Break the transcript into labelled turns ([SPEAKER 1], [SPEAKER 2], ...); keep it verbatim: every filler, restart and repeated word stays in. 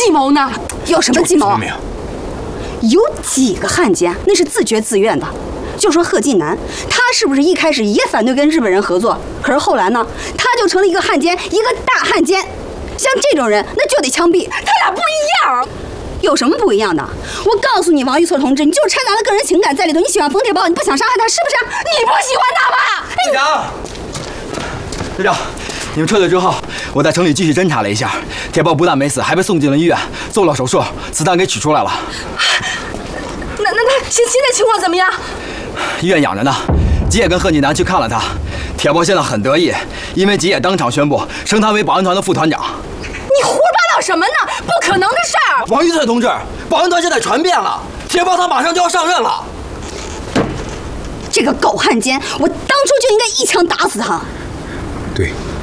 [SPEAKER 1] 计谋呢？
[SPEAKER 2] 有什么计谋？有几个汉奸那是自觉自愿的。就说贺晋南，他是不是一开始也反对跟日本人合作？可是后来呢，他就成了一个汉奸，一个大汉奸。像这种人，那就得枪毙。他俩不一样。有什么不一样的？我告诉你，王玉策同志，你就是掺杂了个人情感在里头。你喜欢冯铁豹，你不想杀害他，是不是？你不喜欢他吧？
[SPEAKER 3] 队长，队长，你们撤退之后，我在城里继续侦查了一下，铁豹不但没死，还被送进了医院，做了手术，子弹给取出来了。
[SPEAKER 1] 那那他现现在情况怎么样？
[SPEAKER 3] 医院养着呢。吉野跟贺晋南去看了他，铁豹现在很得意，因为吉野当场宣布升他为保安团的副团长。
[SPEAKER 1] 你胡说八道什么呢？不可能的事儿！
[SPEAKER 3] 王玉策同志，保安团现在传遍了，铁豹他马上就要上任了。
[SPEAKER 2] 这个狗汉奸，我当初就应该一枪打死他。
[SPEAKER 4] 对。